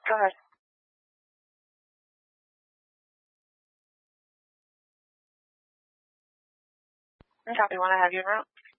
Go ahead. Copy one, I have you en route.